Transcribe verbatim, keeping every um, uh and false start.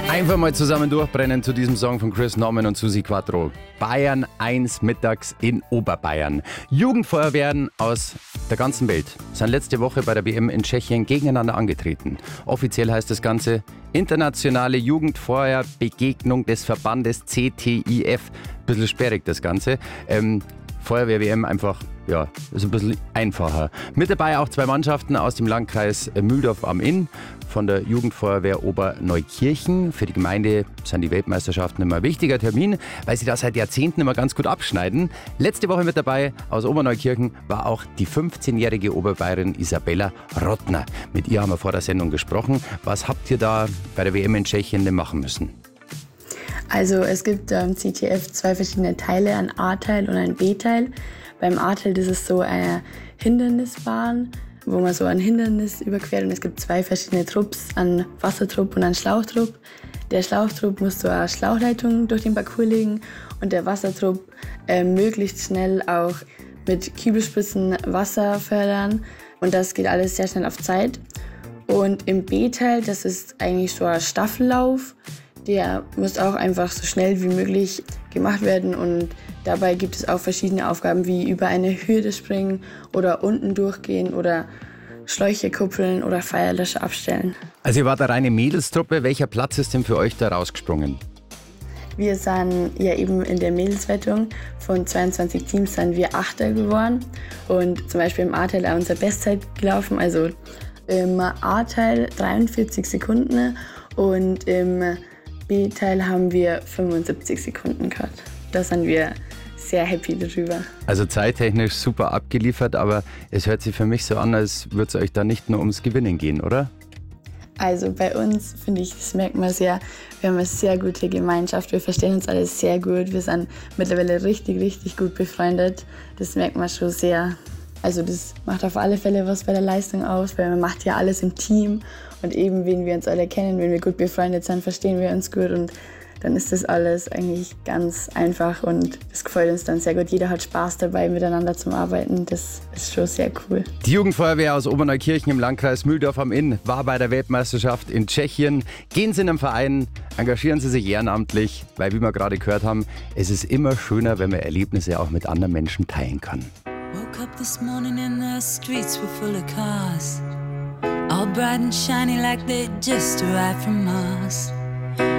Einfach mal zusammen durchbrennen zu diesem Song von Chris Norman und Susi Quattro. Bayern eins mittags in Oberbayern. Jugendfeuerwehren aus der ganzen Welt sind letzte Woche bei der W M in Tschechien gegeneinander angetreten. Offiziell heißt das Ganze Internationale Jugendfeuerbegegnung des Verbandes C T I F. Bisschen sperrig das Ganze. Ähm, Feuerwehr-W M einfach, ja, ist ein bisschen einfacher. Mit dabei auch zwei Mannschaften aus dem Landkreis Mühldorf am Inn von der Jugendfeuerwehr Oberneukirchen. Für die Gemeinde sind die Weltmeisterschaften immer ein wichtiger Termin, weil sie da seit Jahrzehnten immer ganz gut abschneiden. Letzte Woche mit dabei aus Oberneukirchen war auch die fünfzehnjährige Oberbayerin Isabella Rottner. Mit ihr haben wir vor der Sendung gesprochen. Was habt ihr da bei der W M in Tschechien denn machen müssen? Also es gibt am ähm, C T F zwei verschiedene Teile, ein A-Teil und ein B-Teil. Beim A-Teil das ist so eine Hindernisbahn, wo man so ein Hindernis überquert, und es gibt zwei verschiedene Trupps, einen Wassertrupp und einen Schlauchtrupp. Der Schlauchtrupp muss so eine Schlauchleitung durch den Parcours legen und der Wassertrupp äh, möglichst schnell auch mit Kübelspritzen Wasser fördern, und das geht alles sehr schnell auf Zeit. Und im B-Teil, das ist eigentlich so ein Staffellauf. Der muss auch einfach so schnell wie möglich gemacht werden, und dabei gibt es auch verschiedene Aufgaben wie über eine Hürde springen oder unten durchgehen oder Schläuche kuppeln oder Feuerlöscher abstellen. Also ihr wart eine reine Mädelstruppe. Welcher Platz ist denn für euch da rausgesprungen? Wir sind ja eben in der Mädelswertung von zweiundzwanzig Teams sind wir Achter geworden, und zum Beispiel im A-Teil auch unsere Bestzeit gelaufen, also im A-Teil dreiundvierzig Sekunden und im B-Teil haben wir fünfundsiebzig Sekunden gehabt. Da sind wir sehr happy darüber. Also zeittechnisch super abgeliefert, aber es hört sich für mich so an, als würde es euch da nicht nur ums Gewinnen gehen, oder? Also bei uns, finde ich, das merkt man sehr, wir haben eine sehr gute Gemeinschaft, wir verstehen uns alle sehr gut, wir sind mittlerweile richtig, richtig gut befreundet. Das merkt man schon sehr. Also das macht auf alle Fälle was bei der Leistung aus, weil man macht ja alles im Team, und eben, wenn wir uns alle kennen, wenn wir gut befreundet sind, verstehen wir uns gut, und dann ist das alles eigentlich ganz einfach und es gefällt uns dann sehr gut. Jeder hat Spaß dabei, miteinander zu arbeiten. Das ist schon sehr cool. Die Jugendfeuerwehr aus Oberneukirchen im Landkreis Mühldorf am Inn war bei der Weltmeisterschaft in Tschechien. Gehen Sie in den Verein, engagieren Sie sich ehrenamtlich, weil, wie wir gerade gehört haben, es ist immer schöner, wenn man Erlebnisse auch mit anderen Menschen teilen kann. Woke up this morning and the streets were full of cars, all bright and shiny like they just arrived from Mars.